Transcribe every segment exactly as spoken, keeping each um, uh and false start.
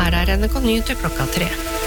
Her er N R K Nyheter klokka tre.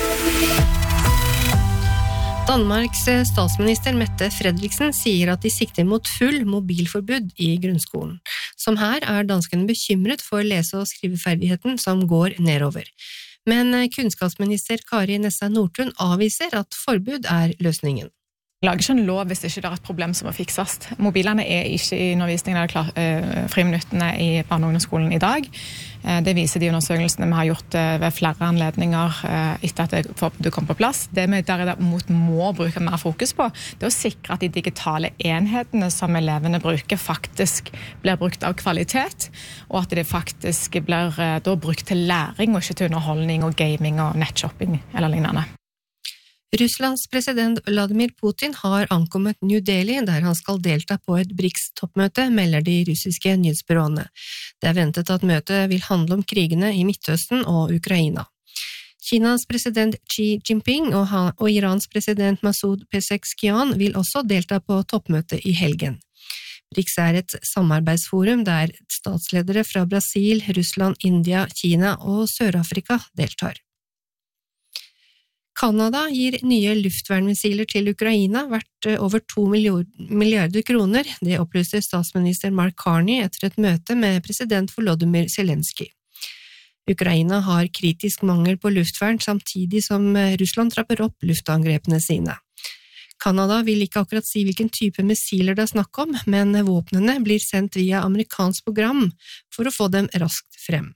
Danmarks statsminister Mette Frederiksen sier at de sikter mot full mobilforbud i grunnskolen. Som her er danskene bekymret for lese- og skriveferdigheten som går nedover. Men kunnskapsminister Kari Nessa Nordtun avviser at forbud er løsningen. Jeg lager ikke en lov hvis ikke det er et problem som må fikses. Mobilene er ikke i undervisningen eller klar, uh, friminuttene i barne- og ungdomsskolen i dag. Uh, det viser de undersøkelsene vi har gjort uh, ved flere anledninger uh, etter at det, det kom på plass. Det vi derimot må bruke mer fokus på, det er å sikre at de digitale enhetene som elevene bruker faktisk blir brukt av kvalitet, og at det faktisk blir uh, da brukt til læring og ikke til underholdning og gaming og nettshopping eller lignende. Russlands president Vladimir Putin har ankommet New Delhi, der han skal delta på et BRICS-toppmøte, melder de russiske nyhetsbyråene. Det er ventet at møtet vil handle om krigene i Midtøsten og Ukraina. Kinas president Xi Jinping og, han, og Irans president Masoud Pezeshkian vil også delta på toppmøtet i helgen. BRICS er et samarbeidsforum der statsledere fra Brasil, Russland, India, Kina og Sør-Afrika deltar. Kanada gir nye luftvernmissiler til Ukraina verdt over to milliarder kroner, det opplyser statsminister Mark Carney etter et møte med president Volodymyr Zelensky. Ukraina har kritisk mangel på luftvern samtidig som Russland trapper opp luftangrepene sine. Kanada vil ikke akkurat si hvilken type missiler det er snakk om, men våpnene blir sendt via amerikansk program for å få dem raskt frem.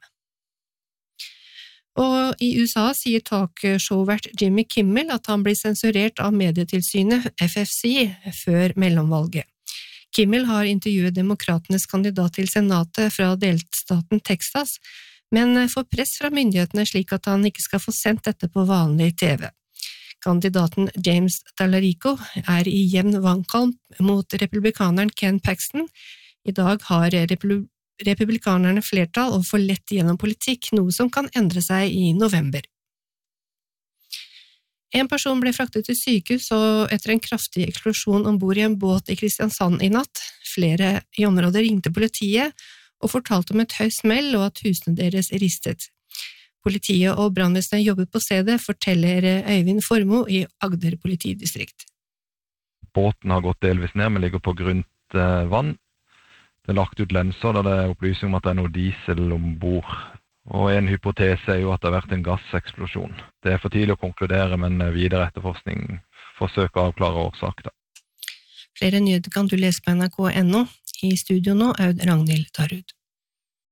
Og i U S A sier talkshowvert Jimmy Kimmel at han blir sensurert av medietilsynet F F C før mellomvalget. Kimmel har intervjuet demokratenes kandidat til senatet fra delstaten Texas, men får press fra myndighetene slik at han ikke skal få sendt dette på vanlig T V. Kandidaten James Tallarico er i jevn vannkamp mot republikaneren Ken Paxton. I dag har republikanerne Republikanerne flertall og får lett gjennom politikk, noe som kan endre seg i november. En person ble fraktet til sykehus og etter en kraftig eksplosjon ombord i en båt i Kristiansand i natt. Flere i området ringte politiet og fortalte om et høyt smell og at husene deres ristet. Politiet og brannvesenet jobbet på stedet, forteller Øyvind Formo i Agder politidistrikt. Båten har gått delvis ned, men ligger på grunt vann. Det er lagt ut lenser der det er opplysning om at det er noe diesel ombord. Og en hypotese er jo at det har vært en gasseksplosjon. Det er for tidlig å konkludere, men videre etterforskning forsøker å avklare årsaken. Flere nyheter kan du lese på N R K punktum N O. I studio nå, Aud Ragnhild Tarud.